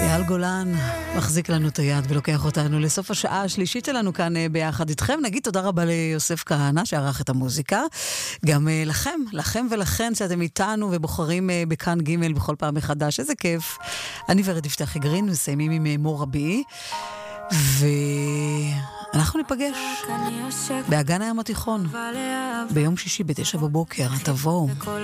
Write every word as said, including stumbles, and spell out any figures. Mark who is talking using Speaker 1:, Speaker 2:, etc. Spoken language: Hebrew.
Speaker 1: אייל גולן מחזיק לנו את היד ולוקח אותנו לסוף השעה השלישית שלנו כאן ביחד איתכם. נגיד תודה רבה ליוסף כהנא שערך את המוזיקה. גם לכם, לכם ולכן שאתם איתנו ובוחרים בכאן ג' בכל פעם מחדש. איזה כיף. אני ורד יפתח גרין מסיימים עם מור רביעי. ואנחנו ניפגש באגן הים התיכון ביום שישי בתשע בבוקר. תבואו.